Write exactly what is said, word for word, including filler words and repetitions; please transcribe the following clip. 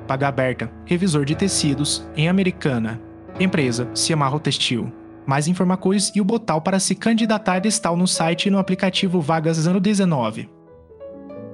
Paga Aberta, revisor de tecidos, em Americana. Empresa, Ciamarro Textil. Mais informações e o botão para se candidatar está no site e no aplicativo Vagas Ano dezenove.